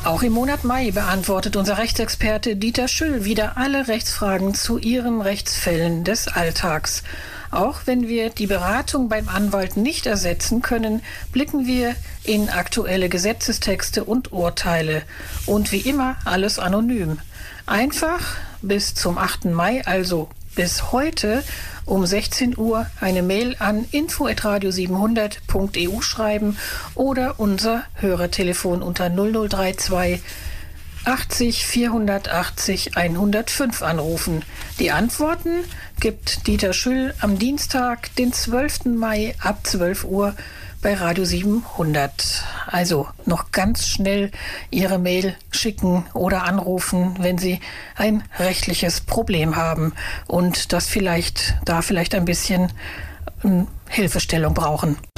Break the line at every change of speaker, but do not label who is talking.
Auch im Monat Mai beantwortet unser Rechtsexperte Dieter Schüll wieder alle Rechtsfragen zu Ihren Rechtsfällen des Alltags. Auch wenn wir die Beratung beim Anwalt nicht ersetzen können, blicken wir in aktuelle Gesetzestexte und Urteile. Und wie immer alles anonym. Einfach bis zum 8. Mai, also bis heute um 16 Uhr eine Mail an info@radio700.eu schreiben oder unser Hörertelefon unter 0032 80 480 105 anrufen. Die Antworten gibt Dieter Schüll am Dienstag, den 12. Mai ab 12 Uhr bei Radio 700. Also noch ganz schnell Ihre Mail schicken oder anrufen, wenn Sie ein rechtliches Problem haben und das vielleicht ein bisschen Hilfestellung brauchen.